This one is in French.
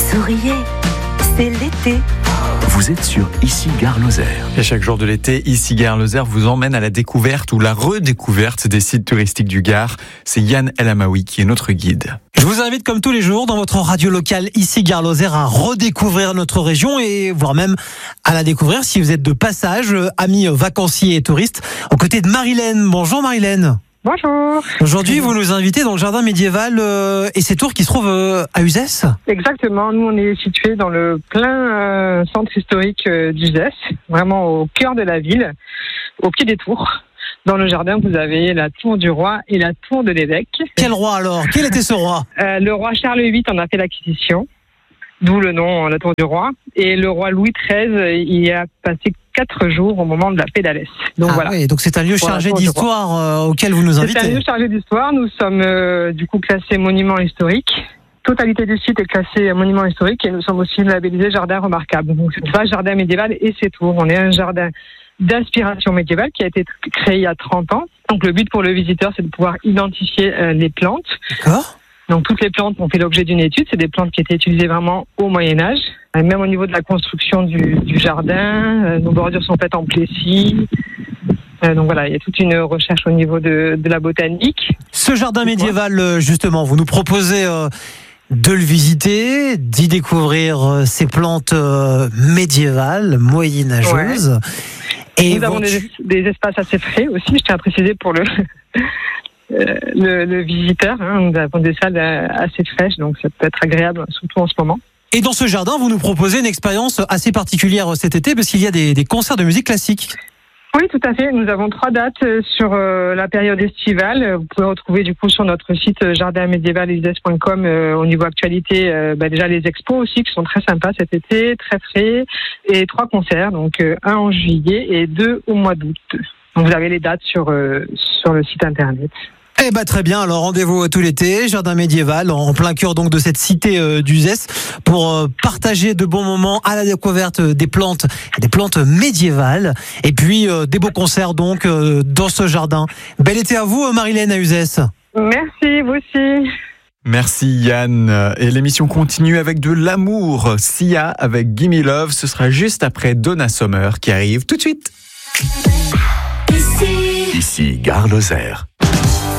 Souriez, c'est l'été. Vous êtes sur Ici Gare Lozère. Et chaque jour de l'été, Ici Gare Lozère vous emmène à la découverte ou la redécouverte des sites touristiques du Gard. C'est Yann El Amaoui qui est notre guide. Je vous invite comme tous les jours dans votre radio locale Ici Gare Lozère à redécouvrir notre région et voire même à la découvrir si vous êtes de passage, amis vacanciers et touristes, aux côtés de Marilène. Bonjour Marilène. Bonjour. Aujourd'hui, vous nous invitez dans le jardin médiéval et ces tours qui se trouvent à Uzès. Exactement. Nous, on est situé dans le plein centre historique d'Uzès, vraiment au cœur de la ville, au pied des tours. Dans le jardin, vous avez la tour du roi et la tour de l'évêque. Quel roi alors ? Quel était ce roi ? Le roi Charles VIII en a fait l'acquisition, d'où le nom, la tour du roi. Et le roi Louis XIII, il y a passé 4 jours au moment de la paix d'Alès. Donc voilà. Oui, donc c'est un lieu chargé d'histoire auquel vous nous invitez. C'est un lieu chargé d'histoire. Nous sommes du coup classés monument historique. Totalité du site est classée monument historique et nous sommes aussi labellisés jardin remarquable. Donc c'est ça, jardin médiéval et ses tours. On est un jardin d'inspiration médiévale qui a été créé il y a 30 ans. Donc le but pour le visiteur, c'est de pouvoir identifier les plantes. D'accord. Donc toutes les plantes ont fait l'objet d'une étude. C'est des plantes qui étaient utilisées vraiment au Moyen-Âge. Même au niveau de la construction du jardin, nos bordures sont faites en plessis. Donc voilà, il y a toute une recherche au niveau de la botanique. Ce jardin médiéval, justement, vous nous proposez de le visiter, d'y découvrir ces plantes médiévales, moyenâgeuses. Ouais. Et nous avons des espaces assez frais aussi, je tiens à préciser pour le visiteur. Nous avons des salles assez fraîches, donc ça peut être agréable, surtout en ce moment. Et dans ce jardin, vous nous proposez une expérience assez particulière cet été, parce qu'il y a des concerts de musique classique. Oui, tout à fait. Nous avons 3 dates sur la période estivale. Vous pouvez retrouver du coup sur notre site jardinmédiévaluzès.com au niveau actualité déjà les expos aussi qui sont très sympas cet été, très frais, et 3 concerts, donc un en juillet et 2 au mois d'août. Donc vous avez les dates sur le site internet. Eh ben très bien, alors rendez-vous tout l'été, jardin médiéval, en plein cœur donc de cette cité d'Uzès, pour partager de bons moments à la découverte des plantes médiévales, et puis des beaux concerts donc dans ce jardin. Bel été à vous Marilène à Uzès. Merci, vous aussi. Merci Yann. Et l'émission continue avec de l'amour. Sia avec Gimme Love, ce sera juste après Donna Summer qui arrive tout de suite. Ici Gare Lozère.